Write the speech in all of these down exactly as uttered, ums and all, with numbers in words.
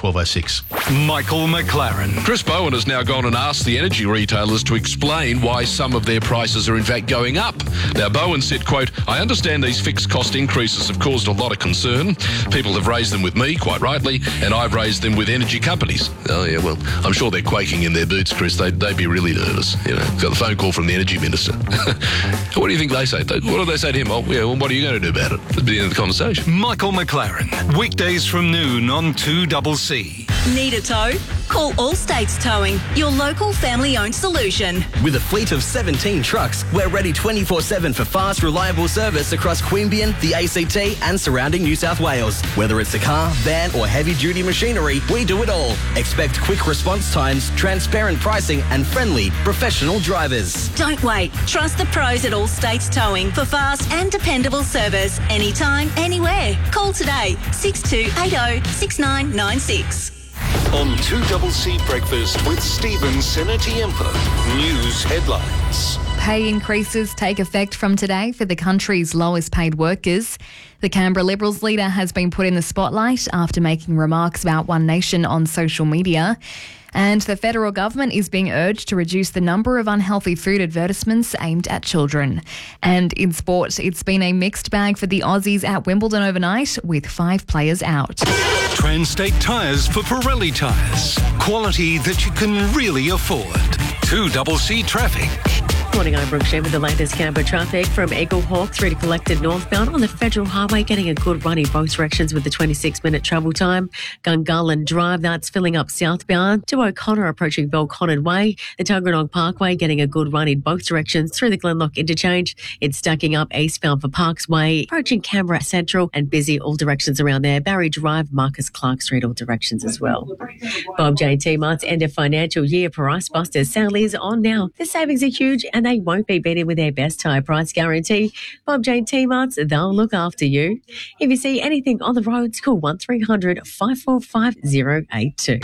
twelve oh six. Michael McLaren. Chris Bowen has now gone and asked the energy retailers to explain why some of their prices are in fact going up. Now, Bowen said, quote, I understand these fixed cost increases have caused a lot of concern. People have raised them with me, quite rightly, and I've raised them with energy companies. Oh, yeah, well, I'm sure they're quaking in their boots, Chris. They'd, they'd be really nervous. You know, got a phone call from the energy minister. What do you think they say? What do they say to him? Oh, yeah, well, what are you going to do about it? At the end of the conversation. Michael McLaren. Weekdays from noon on two C C. Need a tow? Call All States Towing, your local family-owned solution. With a fleet of seventeen trucks, we're ready twenty-four seven for fast, reliable service across Queanbeyan, the A C T and surrounding New South Wales. Whether it's a car, van or heavy-duty machinery, we do it all. Expect quick response times, transparent pricing and friendly, professional drivers. Don't wait. Trust the pros at All States Towing for fast and dependable service anytime, anywhere. Call today, six two eight oh, six nine nine six. On two C C Breakfast with Stephen Senatiempo. News headlines. Pay increases take effect from today for the country's lowest paid workers. The Canberra Liberals leader has been put in the spotlight after making remarks about One Nation on social media. And the federal government is being urged to reduce the number of unhealthy food advertisements aimed at children. And in sport, it's been a mixed bag for the Aussies at Wimbledon overnight, with five players out. Transtate Tyres for Pirelli tyres. Quality that you can really afford. two C C Traffic. Morning, I'm Brooke Shea with the latest Canberra traffic from Eagle Hawk through to Collected northbound on the Federal Highway, getting a good run in both directions with the twenty-six minute travel time. Gungahlin Drive, that's filling up southbound to O'Connor approaching Belconnen Way. The Tuggeranong Parkway getting a good run in both directions through the Glenlock interchange. It's stacking up eastbound for Parks Way, approaching Canberra Central and busy all directions around there. Barry Drive, Marcus Clark Street, all directions as well. Bob J T Mart's end of financial year price busters sale is on now. The savings are huge and they won't be beaten with their best high price guarantee. Bob J T Marts, they'll look after you. If you see anything on the roads, call one three hundred, five four five, zero eight two.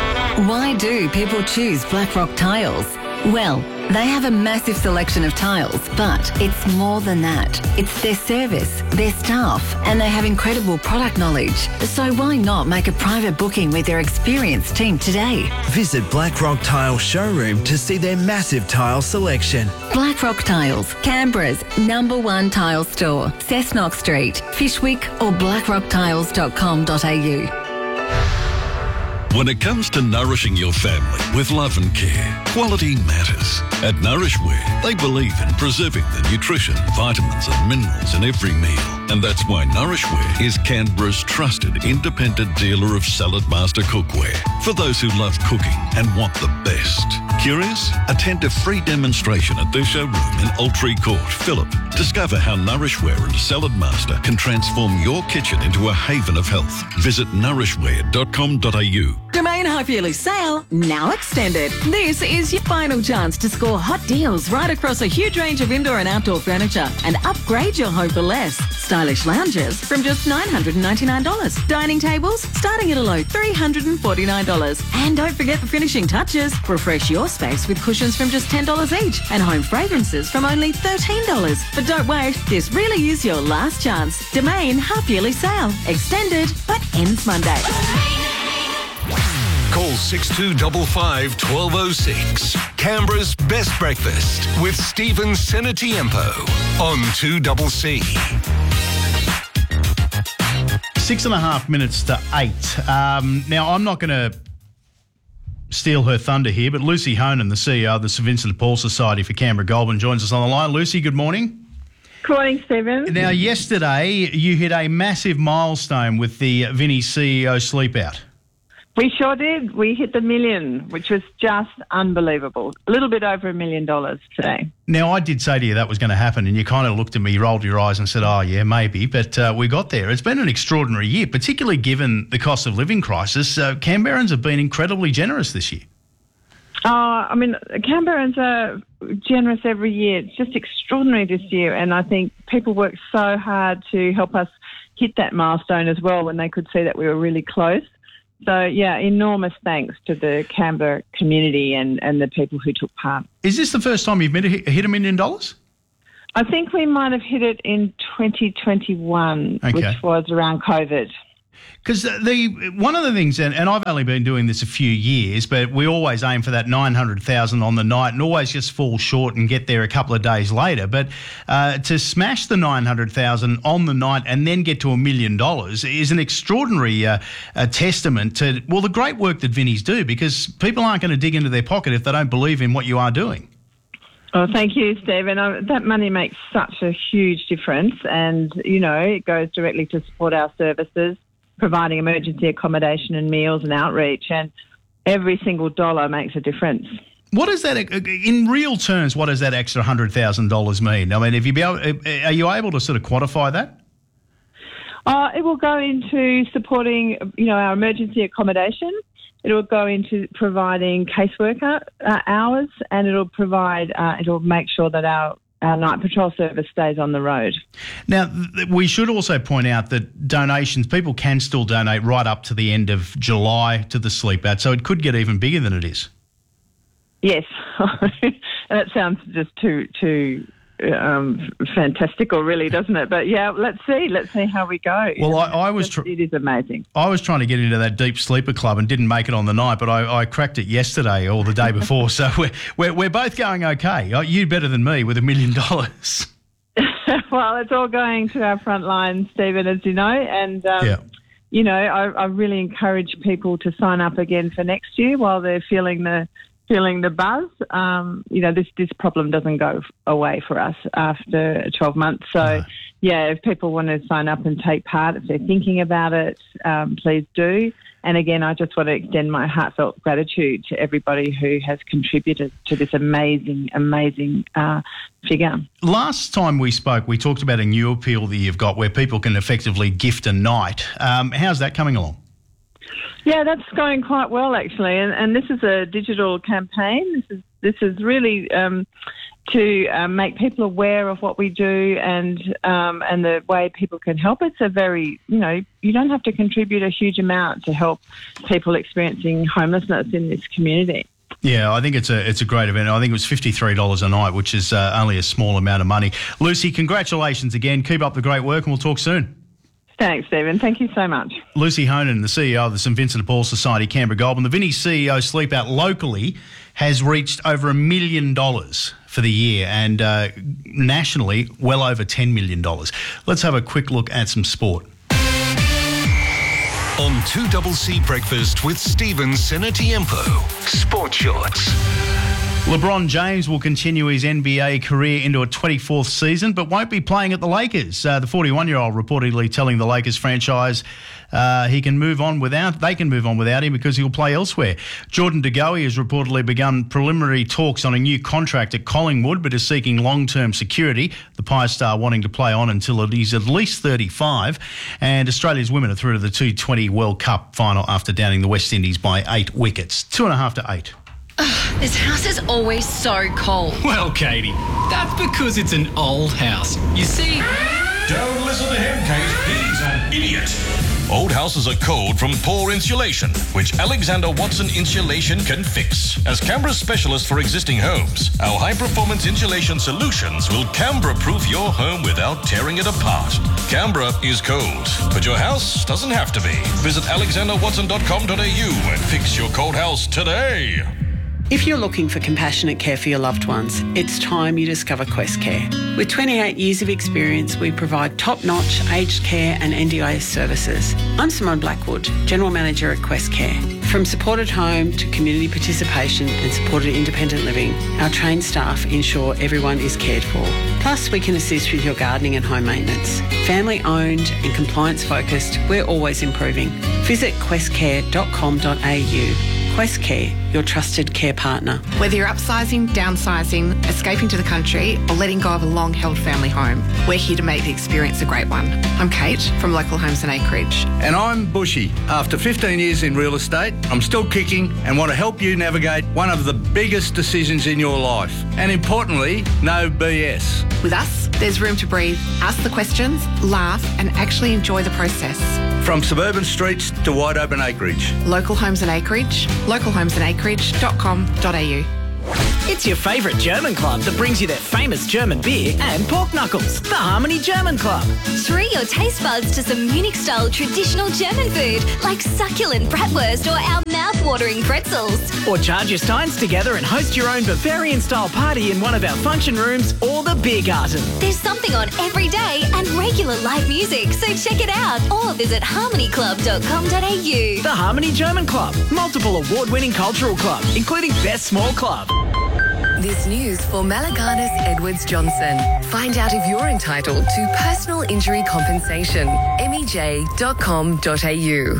Why do people choose Blackrock Tiles? Well, they have a massive selection of tiles, but it's more than that. It's their service, their staff, and they have incredible product knowledge. So why not make a private booking with their experienced team today? Visit Blackrock Tile Showroom to see their massive tile selection. Blackrock Tiles, Canberra's number one tile store. Cessnock Street, Fishwick or blackrock tiles dot com dot a u. When it comes to nourishing your family with love and care, quality matters. At Nourishwear, they believe in preserving the nutrition, vitamins and minerals in every meal. And that's why Nourishwear is Canberra's trusted independent dealer of Salad Master cookware for those who love cooking and want the best. Curious? Attend a free demonstration at their showroom in Altree Court, Phillip. Discover how Nourishwear and Salad Master can transform your kitchen into a haven of health. Visit nourishwear dot com dot a u. Domain Half Yearly Sale, now extended. This is your final chance to score hot deals right across a huge range of indoor and outdoor furniture and upgrade your home for less. Stylish lounges from just nine hundred ninety-nine dollars. Dining tables starting at a low three hundred forty-nine dollars. And don't forget the finishing touches. Refresh your space with cushions from just ten dollars each and home fragrances from only thirteen dollars. But don't wait, this really is your last chance. Domain Half Yearly Sale, extended but ends Monday. Call six two five five, one two oh six. Canberra's Best Breakfast with Stephen Senatiempo on two C C. Six and a half minutes to eight. Um, now, I'm not going to steal her thunder here, but Lucy Honan, the C E O of the St Vincent de Paul Society for Canberra Goulburn, joins us on the line. Lucy, good morning. Good morning, Stephen. Now, yesterday you hit a massive milestone with the Vinnie C E O Sleep Out. We sure did. We hit the million, which was just unbelievable. A little bit over a million dollars today. Now, I did say to you that was going to happen, and you kind of looked at me, rolled your eyes and said, oh, yeah, maybe. But uh, we got there. It's been an extraordinary year, particularly given the cost of living crisis. Uh, Canberrans have been incredibly generous this year. Oh, I mean, Canberrans are generous every year. It's just extraordinary this year, and I think people worked so hard to help us hit that milestone as well when they could see that we were really close. So, yeah, enormous thanks to the Canberra community and, and the people who took part. Is this the first time you've hit a million dollars? I think we might have hit it in twenty twenty-one, okay, which was around COVID. Because the one of the things, and, and I've only been doing this a few years, but we always aim for that nine hundred thousand on the night and always just fall short and get there a couple of days later. But uh, to smash the nine hundred thousand on the night and then get to a million dollars is an extraordinary uh, uh, testament to, well, the great work that Vinnies do, because people aren't going to dig into their pocket if they don't believe in what you are doing. Oh, thank you, Stephen. Uh, that money makes such a huge difference, and, you know, it goes directly to support our services, providing emergency accommodation and meals and outreach, and every single dollar makes a difference. What does that, in real terms, what does that extra one hundred thousand dollars mean? I mean, if you be able, are you able to sort of quantify that? Uh, it will go into supporting, you know, our emergency accommodation. It will go into providing caseworker uh, hours, and it'll provide, uh, it'll make sure that our Our night patrol service stays on the road. Now, th- we should also point out that donations, people can still donate right up to the end of July to the Sleep Out, so it could get even bigger than it is. Yes. That sounds just too too um, fantastical, really, doesn't it? But, yeah, let's see. Let's see how we go. Well, I, I was... Tr- it is amazing. I was trying to get into that Deep Sleeper Club and didn't make it on the night, but I, I cracked it yesterday or the day before, so we're, we're, we're both going okay. You better than me with a million dollars. Well, it's all going to our front line, Stephen, as you know, and, um, yeah. you know, I, I really encourage people to sign up again for next year while they're feeling the feeling the buzz. Um, you know, this, this problem doesn't go away for us after twelve months. So, no. yeah, if people want to sign up and take part, if they're thinking about it, um, please do. And again, I just want to extend my heartfelt gratitude to everybody who has contributed to this amazing, amazing uh, figure. Last time we spoke, we talked about a new appeal that you've got where people can effectively gift a night. Um, how's that coming along? Yeah, that's going quite well, actually. And, and this is a digital campaign. This is this is really um, to um, make people aware of what we do and um, and the way people can help. It's a very, you know, you don't have to contribute a huge amount to help people experiencing homelessness in this community. Yeah, I think it's a it's a great event. I think it was fifty-three dollars a night, which is uh, only a small amount of money. Lucy, congratulations again. Keep up the great work and we'll talk soon. Thanks, Stephen. Thank you so much. Lucy Honan, the C E O of the St Vincent de Paul Society, Canberra Goulburn. The Vinnies C E O Sleep Out locally has reached over a million dollars for the year and uh, nationally well over ten million dollars. Let's have a quick look at some sport. On two C Breakfast with Stephen Senatiempo. Sport Shorts. LeBron James will continue his N B A career into a twenty-fourth season, but won't be playing at the Lakers. Uh, the forty-one-year-old reportedly telling the Lakers franchise uh, he can move on without, they can move on without him because he'll play elsewhere. Jordan De Goey has reportedly begun preliminary talks on a new contract at Collingwood, but is seeking long-term security. The Pie star wanting to play on until he's at least thirty-five. And Australia's women are through to the T twenty World Cup final after downing the West Indies by eight wickets. Two and a half to eight. Ugh, this house is always so cold. Well, Katie, that's because it's an old house. You see... Don't listen to him, Kate. He's an idiot. Old houses are cold from poor insulation, which Alexander Watson Insulation can fix. As Canberra's specialist for existing homes, our high-performance insulation solutions will Canberra-proof your home without tearing it apart. Canberra is cold, but your house doesn't have to be. Visit alexander watson dot com dot a u and fix your cold house today. If you're looking for compassionate care for your loved ones, it's time you discover Quest Care. With twenty-eight years of experience, we provide top-notch aged care and N D I S services. I'm Simone Blackwood, General Manager at Quest Care. From supported home to community participation and supported independent living, our trained staff ensure everyone is cared for. Plus, we can assist with your gardening and home maintenance. Family-owned and compliance-focused, we're always improving. Visit quest care dot com dot a u. Quest Care, your trusted care partner. Whether you're upsizing, downsizing, escaping to the country, or letting go of a long-held family home, we're here to make the experience a great one. I'm Kate from Local Homes and Acreage. And I'm Bushy. After fifteen years in real estate, I'm still kicking and want to help you navigate one of the biggest decisions in your life. And importantly, no B S. With us, there's room to breathe, ask the questions, laugh, and actually enjoy the process. From suburban streets to wide open acreage. Local Homes and Acreage, local homes and acreage dot com dot a u. It's your favourite German club that brings you their famous German beer and pork knuckles. The Harmony German Club. Treat your taste buds to some Munich-style traditional German food like succulent bratwurst or our mouth-watering pretzels. Or charge your steins together and host your own Bavarian-style party in one of our function rooms or the Biergarten. There's something on every day and regular live music, so check it out or visit harmony club dot com dot a u. The Harmony German Club. Multiple award-winning cultural club, including Best Small Club. This news for Malaganas Edwards Johnson. Find out if you're entitled to personal injury compensation. m e j dot com dot a u.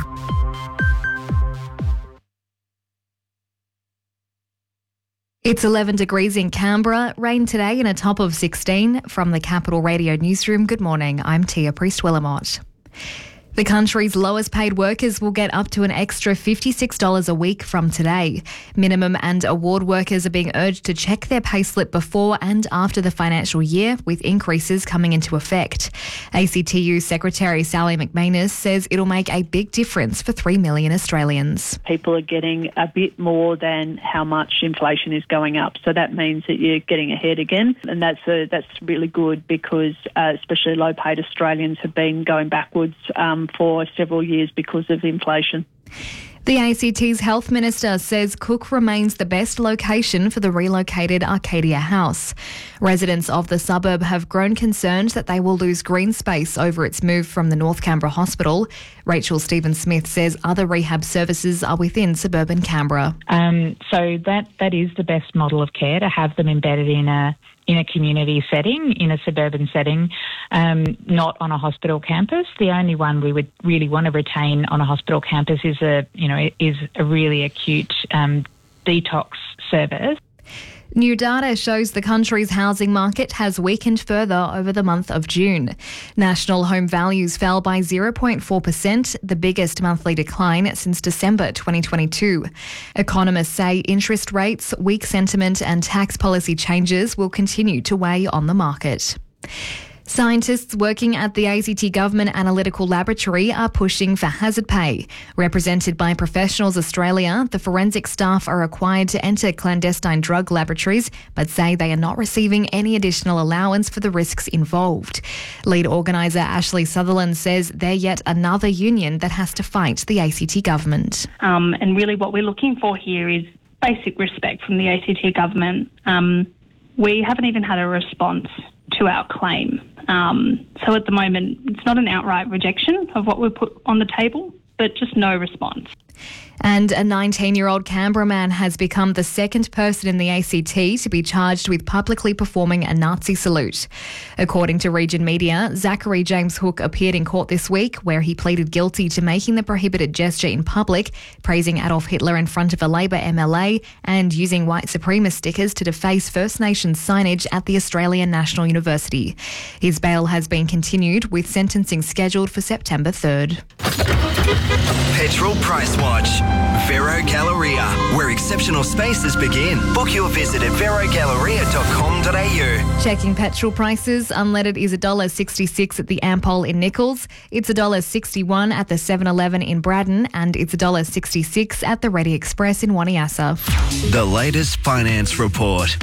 It's eleven degrees in Canberra, rain today and a top of sixteen. From the Capital Radio Newsroom, good morning, I'm Tia Priest-Willamott. The country's lowest paid workers will get up to an extra fifty-six dollars a week from today. Minimum and award workers are being urged to check their payslip before and after the financial year, with increases coming into effect. A C T U Secretary Sally McManus says it'll make a big difference for three million Australians. People are getting a bit more than how much inflation is going up, so that means that you're getting ahead again, and that's a, that's really good because uh, especially low-paid Australians have been going backwards um, for several years because of inflation. The A C T's Health Minister says Cook remains the best location for the relocated Arcadia House. Residents of the suburb have grown concerned that they will lose green space over its move from the North Canberra Hospital. Rachel Stephen-Smith says other rehab services are within suburban Canberra. Um, so that that is the best model of care, to have them embedded in a in a community setting, in a suburban setting, um, not on a hospital campus. The only one we would really want to retain on a hospital campus is a, you know, is a really acute um, detox service. New data shows the country's housing market has weakened further over the month of June. National home values fell by zero point four percent, the biggest monthly decline since December twenty twenty-two. Economists say interest rates, weak sentiment and tax policy changes will continue to weigh on the market. Scientists working at the A C T Government Analytical Laboratory are pushing for hazard pay. Represented by Professionals Australia, the forensic staff are required to enter clandestine drug laboratories, but say they are not receiving any additional allowance for the risks involved. Lead organiser Ashley Sutherland says they're yet another union that has to fight the A C T government. Um, and really what we're looking for here is basic respect from the A C T government. Um, we haven't even had a response to our claim. Um, so at the moment, it's not an outright rejection of what we put on the table, but just no response. And a nineteen-year-old Canberra man has become the second person in the A C T to be charged with publicly performing a Nazi salute. According to Region Media, Zachary James Hook appeared in court this week where he pleaded guilty to making the prohibited gesture in public, praising Adolf Hitler in front of a Labor M L A and using white supremacist stickers to deface First Nations signage at the Australian National University. His bail has been continued with sentencing scheduled for September third. Petrol Price Watch. Vero Galleria, where exceptional spaces begin. Book your visit at vero galleria dot com dot a u. Checking petrol prices, unleaded is one dollar sixty-six at the Ampol in Nichols. It's one dollar sixty-one at the seven eleven in Braddon, and it's one dollar sixty-six at the Ready Express in Waniassa. The latest finance report.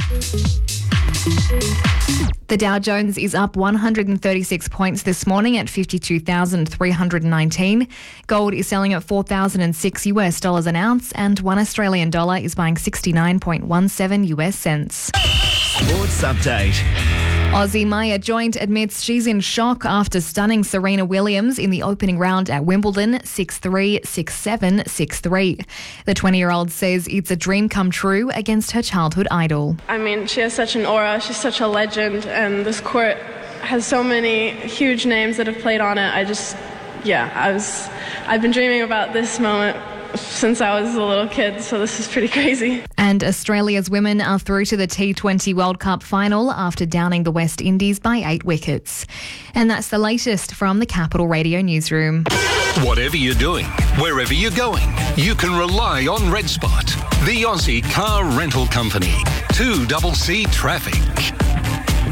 The Dow Jones is up one hundred thirty-six points this morning at fifty-two thousand three hundred nineteen. Gold is selling at four thousand six U S dollars an ounce, and one Australian dollar is buying sixty-nine point one seven U S cents. Sports update. Aussie Maya Joint admits she's in shock after stunning Serena Williams in the opening round at Wimbledon, six three, six seven, six three. The twenty-year-old says it's a dream come true against her childhood idol. I mean, she has such an aura, she's such a legend, and this court has so many huge names that have played on it. I just, yeah, I was, I've been dreaming about this moment since I was a little kid, so this is pretty crazy. And Australia's women are through to the T twenty World Cup final after downing the West Indies by eight wickets. And that's the latest from the Capital Radio Newsroom. Whatever you're doing, wherever you're going, you can rely on Red Spot, the Aussie car rental company. two C C Traffic.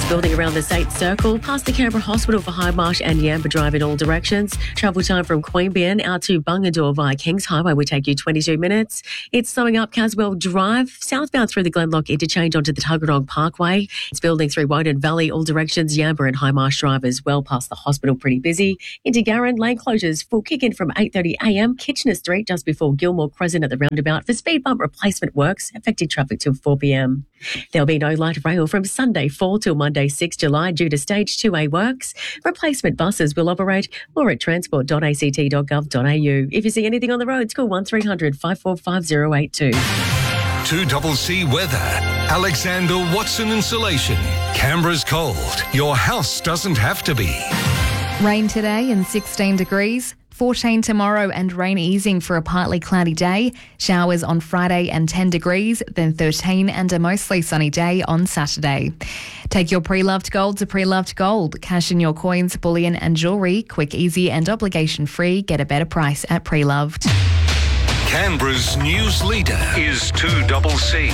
building around the State Circle, past the Canberra Hospital for Hindmarsh and Yamba Drive in all directions. Travel time from Queanbeyan out to Bungadore via Kings Highway will take you twenty-two minutes. It's slowing up Caswell Drive, southbound through the Glenlock interchange onto the Tuggeranong Parkway. It's building through Woden Valley, all directions. Yamba and Hindmarsh Drive as well, past the hospital, pretty busy. Into Garran, lane closures full kick in from eight thirty a m. Kitchener Street just before Gilmore Crescent at the roundabout for speed bump replacement works, affecting traffic till four p m. There'll be no light rail from Sunday four till Monday sixth July due to Stage two A works. Replacement buses will operate more at transport dot a c t dot gov dot a u. If you see anything on the roads, call one three hundred five four five zero eight two. two C C weather. Alexander Watson Insulation. Canberra's cold. Your house doesn't have to be. Rain today and sixteen degrees. fourteen tomorrow and rain easing for a partly cloudy day. Showers on Friday and ten degrees, then thirteen and a mostly sunny day on Saturday. Take your pre-loved gold to Pre-Loved Gold. Cash in your coins, bullion and jewellery. Quick, easy and obligation-free. Get a better price at Pre-Loved. Canberra's news leader is two C C.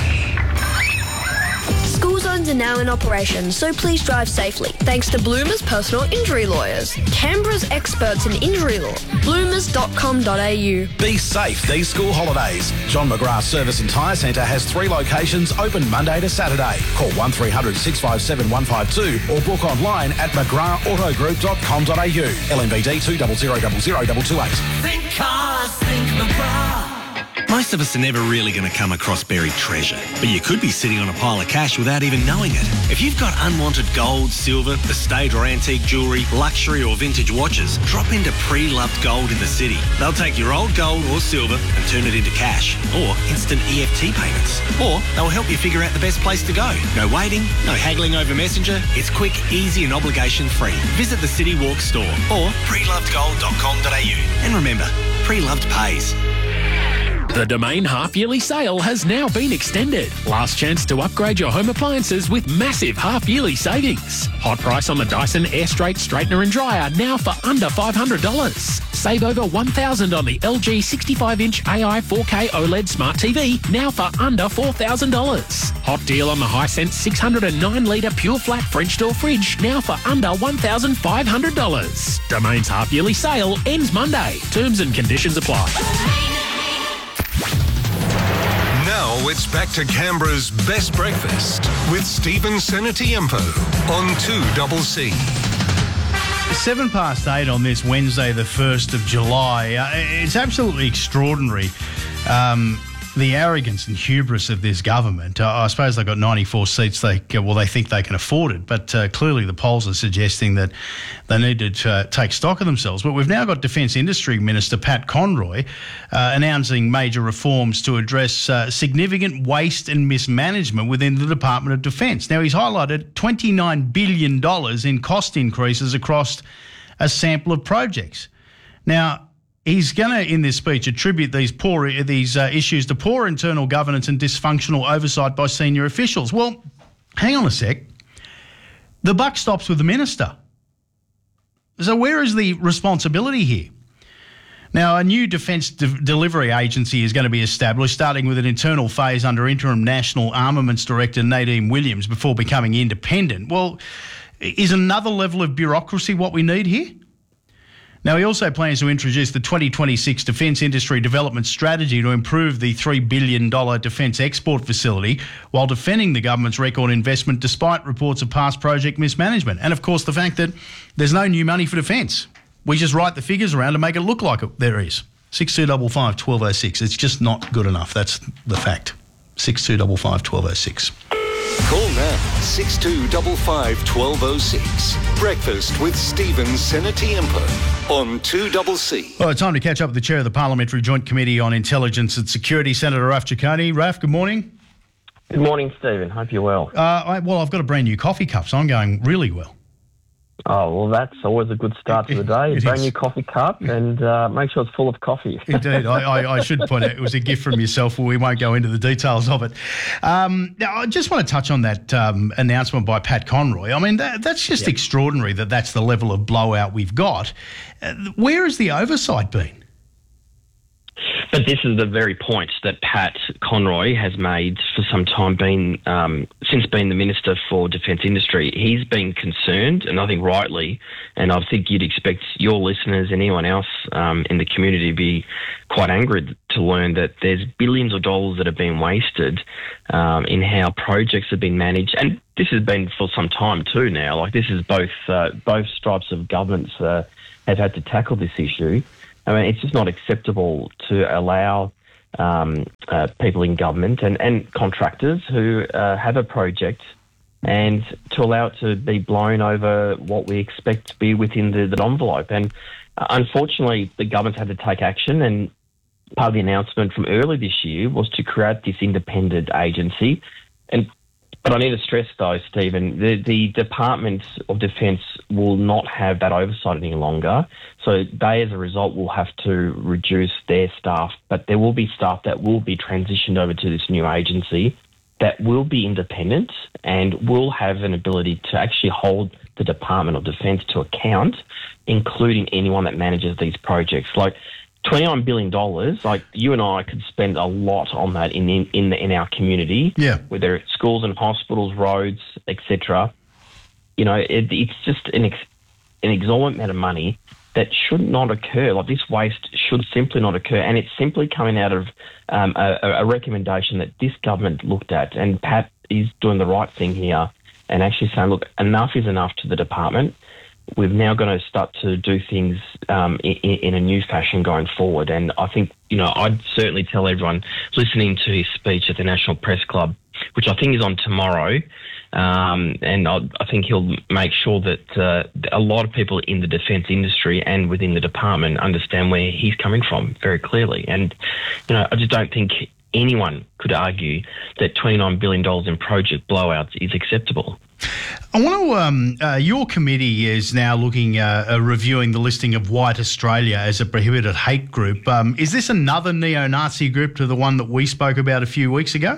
School zones are now in operation, so please drive safely. Thanks to Bloomers Personal Injury Lawyers, Canberra's experts in injury law. bloomers dot com dot a u. Be safe these school holidays. John McGrath Service and Tyre Centre has three locations open Monday to Saturday. Call one three hundred six five seven one five two or book online at mcgrath auto group dot com dot a u. L M V D two zero zero zero zero two two eight. Think cars, think McGrath. Most of us are never really going to come across buried treasure, but you could be sitting on a pile of cash without even knowing it. If you've got unwanted gold, silver, estate or antique jewellery, luxury or vintage watches, drop into Pre-Loved Gold in the city. They'll take your old gold or silver and turn it into cash or instant E F T payments. Or they'll help you figure out the best place to go. No waiting, no haggling over Messenger. It's quick, easy and obligation-free. Visit the City Walk store or pre loved gold dot com dot a u. And remember, Pre-Loved pays. The Domain half-yearly sale has now been extended. Last chance to upgrade your home appliances with massive half-yearly savings. Hot price on the Dyson Air Straight Straightener and Dryer now for under five hundred dollars. Save over one thousand dollars on the L G sixty-five inch A I four K OLED Smart T V now for under four thousand dollars. Hot deal on the Hisense six hundred nine litre Pure Flat French door fridge now for under one thousand five hundred dollars. Domain's half-yearly sale ends Monday. Terms and conditions apply. Now it's back to Canberra's best breakfast with Stephen Senatiempo on two C C. Seven past eight on this Wednesday, the first of July. Uh, it's absolutely extraordinary. Um, the arrogance and hubris of this government. Uh, I suppose they've got ninety-four seats. They well, they think they can afford it, but uh, clearly the polls are suggesting that they need to uh, take stock of themselves. But we've now got Defence Industry Minister Pat Conroy uh, announcing major reforms to address uh, significant waste and mismanagement within the Department of Defence. Now, he's highlighted twenty-nine billion dollars in cost increases across a sample of projects. Now, he's going to, in this speech, attribute these poor these uh, issues to poor internal governance and dysfunctional oversight by senior officials. Well, hang on a sec. The buck stops with the minister. So where is the responsibility here? Now, a new defence de- delivery agency is going to be established, starting with an internal phase under interim National Armaments Director Nadine Williams before becoming independent. Well, is another level of bureaucracy what we need here? Now, he also plans to introduce the twenty twenty-six Defence Industry Development Strategy to improve the three billion dollars defence export facility while defending the government's record investment despite reports of past project mismanagement. And, of course, the fact that there's no new money for defence. We just write the figures around to make it look like it, there is. six two five five, one two oh six. It's just not good enough. That's the fact. six two five five, one two oh six. Call now, six two five five, one two oh six. Breakfast with Stephen Senatiempo on two C C. Well, it's time to catch up with the Chair of the Parliamentary Joint Committee on Intelligence and Security, Senator Raf Ciccone. Raf, good morning. Good morning, Stephen. Hope you're well. Uh, I, well, I've got a brand new coffee cup, so I'm going really well. Oh, well, that's always a good start to the day. It Brand is. new coffee cup, and uh, make sure it's full of coffee. Indeed. I, I, I should point out it was a gift from yourself. We won't go into the details of it. Um, now, I just want to touch on that um, announcement by Pat Conroy. I mean, that, that's just yep. extraordinary that that's the level of blowout we've got. Uh, where has the oversight been? But this is the very point that Pat Conroy has made for some time, been um, since being the Minister for Defence Industry. He's been concerned, and I think rightly, and I think you'd expect your listeners and anyone else um, in the community to be quite angry to learn that there's billions of dollars that have been wasted um, in how projects have been managed. And this has been for some time too now. Like this is both, uh, both stripes of governments uh, have had to tackle this issue. I mean, it's just not acceptable to allow um, uh, people in government and, and contractors who uh, have a project and to allow it to be blown over what we expect to be within the, the envelope. And uh, unfortunately, the government's had to take action, and part of the announcement from early this year was to create this independent agency. And But I need to stress, though, Stephen, the, the Department of Defence will not have that oversight any longer. So they, as a result, will have to reduce their staff. But there will be staff that will be transitioned over to this new agency that will be independent and will have an ability to actually hold the Department of Defence to account, including anyone that manages these projects. Like, twenty-nine billion dollars, like you and I could spend a lot on that in in in, the, in our community, yeah. whether it's schools and hospitals, roads, et cetera. You know, it, it's just an ex, an exorbitant amount of money that should not occur. Like this waste should simply not occur, and it's simply coming out of um, a, a recommendation that this government looked at, and Pat is doing the right thing here and actually saying, look, enough is enough to the department. We've now got to start to do things um, in, in a new fashion going forward. And I think, you know, I'd certainly tell everyone listening to his speech at the National Press Club, which I think is on tomorrow, um, and I, I think he'll make sure that uh, a lot of people in the defence industry and within the department understand where he's coming from very clearly. And, you know, I just don't think anyone could argue that twenty-nine billion dollars in project blowouts is acceptable. I want to, um, uh, your committee is now looking, uh, uh, reviewing the listing of White Australia as a prohibited hate group. Um, is this another neo-Nazi group to the one that we spoke about a few weeks ago?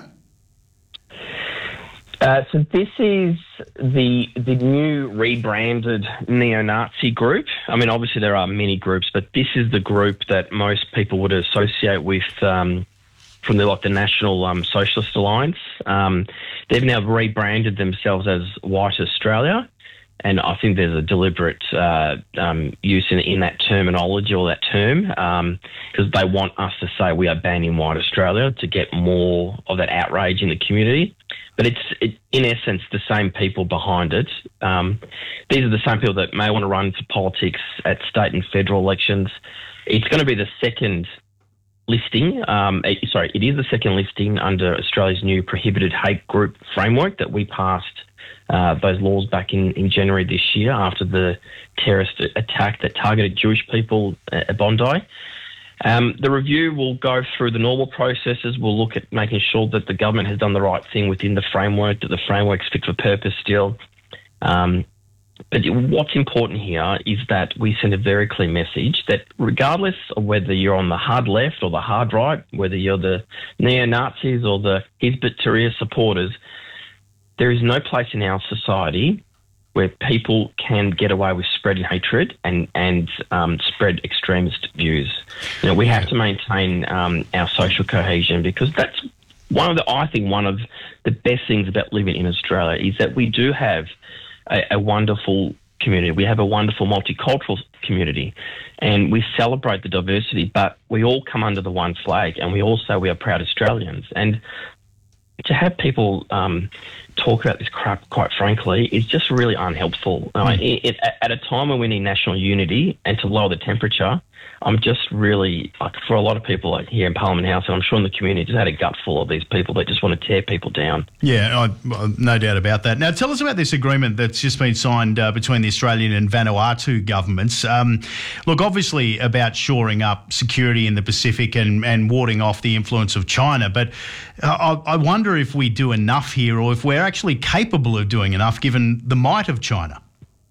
Uh, so this is the the new rebranded neo-Nazi group. I mean, obviously there are many groups, but this is the group that most people would associate with um, from the like the National um, Socialist Alliance. Um, they've now rebranded themselves as White Australia, and I think there's a deliberate uh, um, use in, in that terminology or that term because um, they want us to say we are banning White Australia to get more of that outrage in the community. But it's, it, in essence, the same people behind it. Um, these are the same people that may want to run for politics at state and federal elections. It's going to be the second listing. Um, sorry, it is the second listing under Australia's new prohibited hate group framework that we passed uh, those laws back in, in January this year after the terrorist attack that targeted Jewish people at Bondi. Um, the review will go through the normal processes. We'll look at making sure that the government has done the right thing within the framework, that the framework's fit for purpose still. Um, but what's important here is that we send a very clear message that regardless of whether you're on the hard left or the hard right, whether you're the neo-Nazis or the Hizb ut-Tahrir supporters, there is no place in our society where people can get away with spreading hatred and, and um, spread extremist views. You know, we have to maintain um, our social cohesion because that's one of the, I think one of the best things about living in Australia is that we do have a, a wonderful community. We have a wonderful multicultural community and we celebrate the diversity, but we all come under the one flag and we all say we are proud Australians. And to have people um, talk about this crap, quite frankly, is just really unhelpful. Mm. Uh, it, it, at a time when we need national unity and to lower the temperature, I'm just really, like, for a lot of people like here in Parliament House, and I'm sure in the community, just had a gut full of these people that just want to tear people down. Yeah, I, no doubt about that. Now, tell us about this agreement that's just been signed uh, between the Australian and Vanuatu governments. Um, look, obviously about shoring up security in the Pacific and, and warding off the influence of China, but I, I wonder if we do enough here or if we're actually capable of doing enough given the might of China.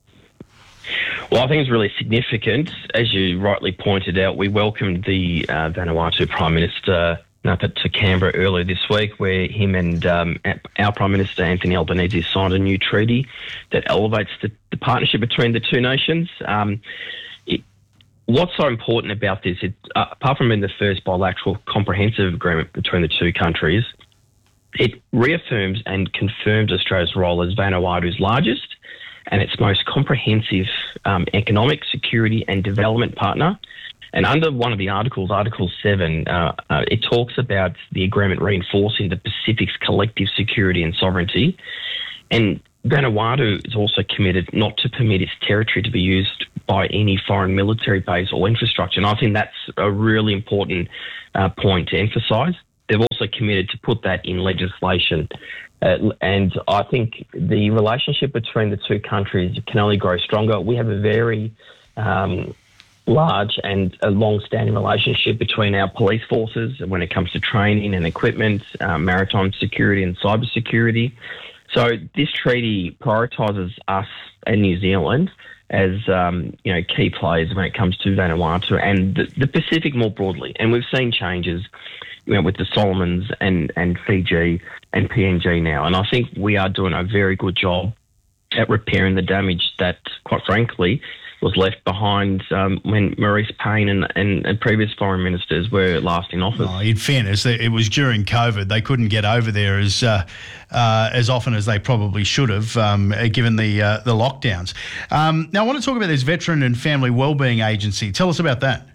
Well, I think it's really significant. As you rightly pointed out, we welcomed the uh, Vanuatu Prime Minister up to Canberra earlier this week, where him and um, our Prime Minister, Anthony Albanese, signed a new treaty that elevates the, the partnership between the two nations. Um, it, what's so important about this, it, uh, apart from being the first bilateral comprehensive agreement between the two countries, it reaffirms and confirms Australia's role as Vanuatu's largest and its most comprehensive um, economic, security and development partner. And under one of the articles, Article seven, uh, uh, it talks about the agreement reinforcing the Pacific's collective security and sovereignty. And Vanuatu is also committed not to permit its territory to be used by any foreign military base or infrastructure. And I think that's a really important uh, point to emphasise. They've also committed to put that in legislation. Uh, and I think the relationship between the two countries can only grow stronger. We have a very um, large and a long-standing relationship between our police forces when it comes to training and equipment, uh, maritime security and cyber security. So this treaty prioritises us and New Zealand as um, you know key players when it comes to Vanuatu and the, the Pacific more broadly. And we've seen changes, you know, with the Solomons and, and Fiji and P N G now. And I think we are doing a very good job at repairing the damage that, quite frankly, was left behind um, when Maurice Payne and, and, and previous foreign ministers were last in office. Oh, in fairness, it was during COVID. They couldn't get over there as uh, uh, as often as they probably should have, um, given the uh, the lockdowns. Um, now, I want to talk about this Veteran and Family Wellbeing Agency. Tell us about that.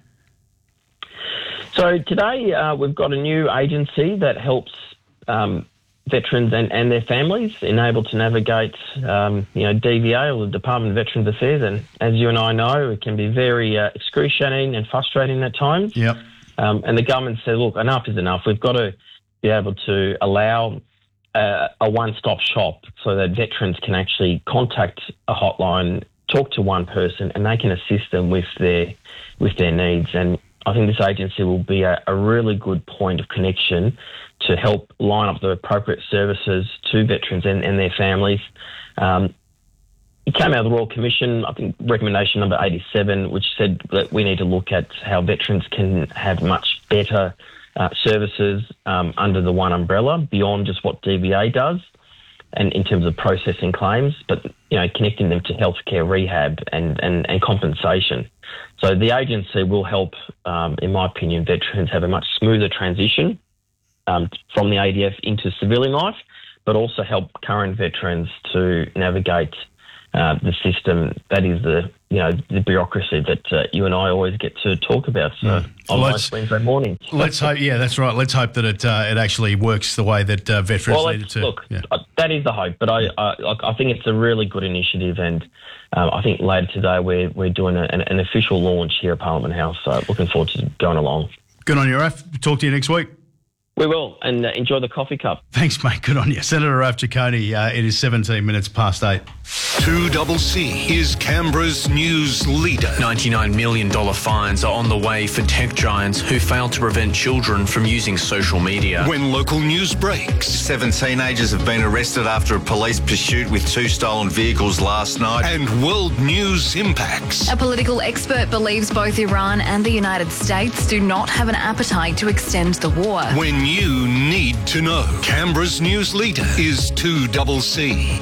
So today uh, we've got a new agency that helps um, veterans and, and their families enabled to navigate, um, you know, D V A or the Department of Veterans Affairs. And as you and I know, it can be very uh, excruciating and frustrating at times. Yep. Um, and the government said, look, enough is enough. We've got to be able to allow uh, a one-stop shop so that veterans can actually contact a hotline, talk to one person, and they can assist them with their with their needs. And I think this agency will be a, a really good point of connection to help line up the appropriate services to veterans and, and their families. Um, it came out of the Royal Commission, I think recommendation number eighty-seven, which said that we need to look at how veterans can have much better uh, services um, under the one umbrella beyond just what D V A does, and in terms of processing claims, but you know, connecting them to healthcare, rehab, and and, and compensation. So the agency will help, um, in my opinion, veterans have a much smoother transition um, from the A D F into civilian life, but also help current veterans to navigate uh, the system that is the you know the bureaucracy that uh, you and I always get to talk about. So mm. on most Wednesday morning. Let's hope. Yeah, that's right. Let's hope that it uh, it actually works the way that uh, veterans well, need it to. Look, yeah. that is the hope, but I I, I think it's a really good initiative, and um, I think later today we're we're doing a, an, an official launch here at Parliament House. So looking forward to going along. Good on you, Raf. Talk to you next week. We will, and uh, enjoy the coffee cup. Thanks, mate. Good on you. Senator Raf Ciccone, uh, it is seventeen minutes past eight. two C C is Canberra's news leader. ninety-nine million dollars fines are on the way for tech giants who failed to prevent children from using social media. When local news breaks. Seven teenagers have been arrested after a police pursuit with two stolen vehicles last night. And world news impacts. A political expert believes both Iran and the United States do not have an appetite to extend the war. When you need to know. Canberra's news leader is two C C.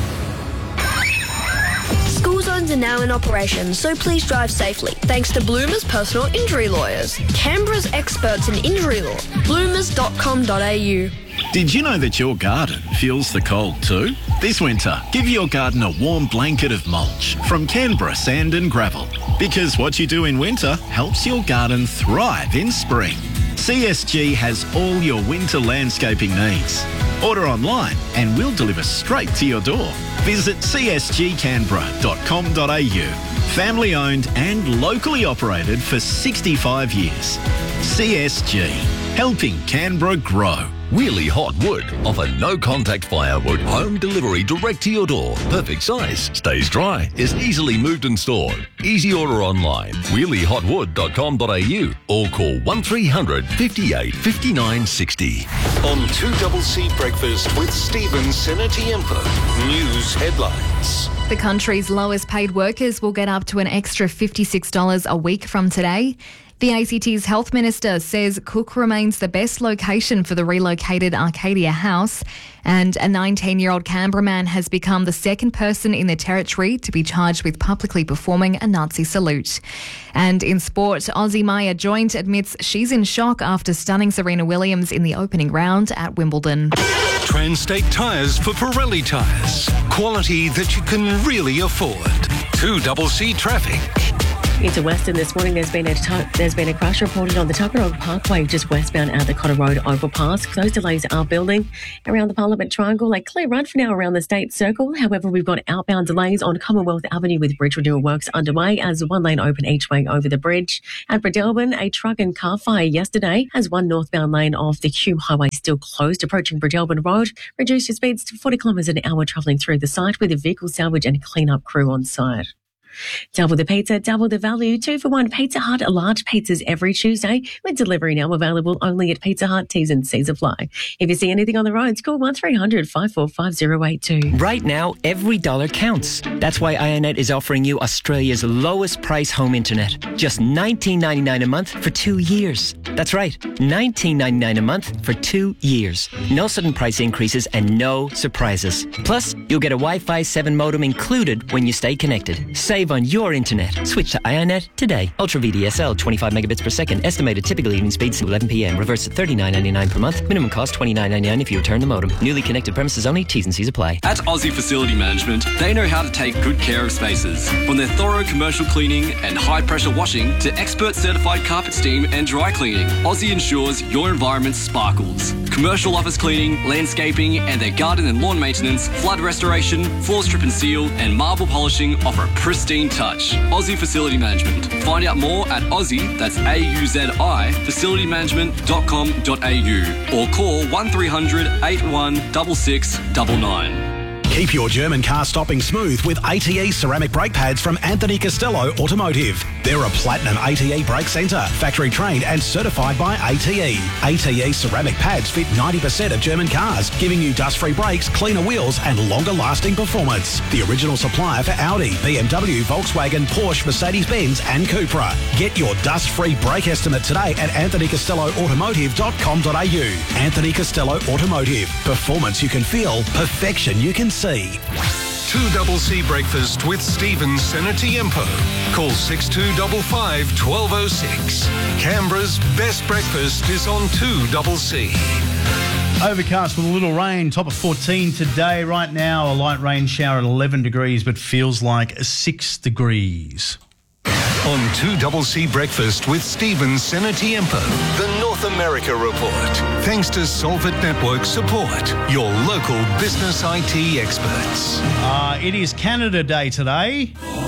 School zones are now in operation, so please drive safely. Thanks to Bloomers Personal Injury Lawyers, Canberra's experts in injury law. bloomers dot com dot a u. Did you know that your garden feels the cold too? This winter, give your garden a warm blanket of mulch from Canberra Sand and Gravel. Because what you do in winter helps your garden thrive in spring. C S G has all your winter landscaping needs. Order online and we'll deliver straight to your door. Visit c s g canberra dot com dot a u. Family owned and locally operated for sixty-five years. C S G, helping Canberra grow. Wheelie Hot Wood offer no-contact firewood, home delivery direct to your door. Perfect size, stays dry, is easily moved and stored. Easy order online, wheelie hot wood dot com dot a u or call one three hundred, fifty-eight, fifty-nine, sixty. On two C C Breakfast with Stephen Senatiempo. News headlines. The country's lowest paid workers will get up to an extra fifty-six dollars a week from today. The A C T's Health Minister says Cook remains the best location for the relocated Arcadia House, and a nineteen-year-old Canberra man has become the second person in the Territory to be charged with publicly performing a Nazi salute. And in sport, Aussie Maya Joint admits she's in shock after stunning Serena Williams in the opening round at Wimbledon. Transtate Tyres for Pirelli tyres. Quality that you can really afford. two double C traffic. Into Western this morning, there's been a tu- there's been a crash reported on the Tuckerog Parkway just westbound out the Cotter Road overpass. Those delays are building around the Parliament Triangle. A clear run for now around the State Circle. However, we've got outbound delays on Commonwealth Avenue with bridge renewal works underway as one lane open each way over the bridge. At Bredelburn, a truck and car fire yesterday has one northbound lane of the Q Highway still closed approaching Bredelburn Road. Reduce your speeds to forty kilometres an hour travelling through the site with a vehicle salvage and clean-up crew on site. Double the pizza, double the value. Two for one Pizza Hut large pizzas every Tuesday with delivery now available only at Pizza Hut. T's and C's apply. If you see anything on the roads, call one three hundred five four five zero eight two. Right now, every dollar counts. That's why iiNet is offering you Australia's lowest price home internet. Just nineteen ninety-nine a month for two years. That's right, nineteen ninety-nine a month for two years. No sudden price increases and no surprises. Plus, you'll get a Wi-Fi seven modem included when you stay connected. Save on your internet. Switch to iiNet today. Ultra V D S L, twenty-five megabits per second. Estimated typical evening speeds to eleven p.m. Reverse at thirty-nine ninety-nine per month. Minimum cost twenty-nine ninety-nine if you return the modem. Newly connected premises only. T's and C's apply. At Aussie Facility Management, they know how to take good care of spaces. From their thorough commercial cleaning and high-pressure washing to expert certified carpet steam and dry cleaning, Aussie ensures your environment sparkles. Commercial office cleaning, landscaping, and their garden and lawn maintenance, flood restoration, floor strip and seal, and marble polishing offer a pristine touch. Aussie Facility Management. Find out more at Aussie, that's A U Z I, facility management dot com dot a u or call one three hundred eight one six six nine nine. Keep your German car stopping smooth with A T E ceramic brake pads from Anthony Costello Automotive. They're a platinum A T E brake centre, factory trained and certified by A T E. A T E ceramic pads fit ninety percent of German cars, giving you dust-free brakes, cleaner wheels and longer-lasting performance. The original supplier for Audi, B M W, Volkswagen, Porsche, Mercedes-Benz and Cupra. Get your dust-free brake estimate today at anthony costello automotive dot com dot a u. Anthony Costello Automotive. Performance you can feel, perfection you can see. two double C breakfast with Stephen Senatiempo. Call six two five five, one two zero six. Canberra's best breakfast is on two double C. Overcast with a little rain, top of fourteen today. Right now, a light rain shower at eleven degrees, but feels like six degrees. On two double C breakfast with Stephen Senatiempo. The North America Report. Thanks to Solvit Network Support, your local business I T experts. Uh, it is Canada Day today.